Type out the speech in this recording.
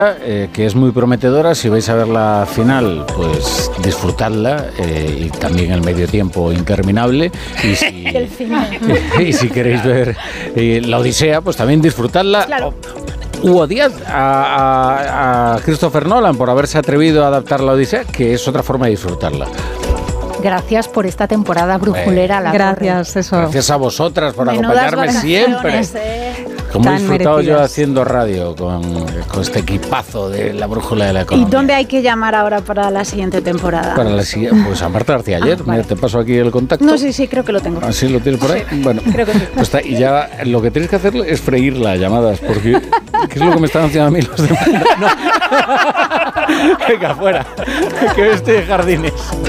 que es muy prometedora. Si vais a ver la final, pues disfrutadla, y también el medio tiempo interminable. Y si, El final. y si queréis ver la Odisea, pues también disfrutadla. Claro. U odiad a Christopher Nolan por haberse atrevido a adaptar la Odisea, que es otra forma de disfrutarla. Gracias por esta temporada brujulera. La Gracias, eso. Gracias a vosotras por Menudas acompañarme siempre. vacaciones, Como he Tan disfrutado merecidas. yo haciendo radio con este equipazo de la brújula de la ¿Y economía. dónde hay que llamar ahora para la siguiente temporada? Para la siguiente, pues a Marta García ayer. vale. Mira, te paso aquí el contacto. No, sí, creo que lo tengo. ¿Así lo tienes por ahí? Bueno, creo que sí. pues está, y ya lo que tienes que hacer es freír las llamadas, porque ¿qué es lo que me están haciendo a mí los demás? No. Venga, fuera, que estoy de jardines.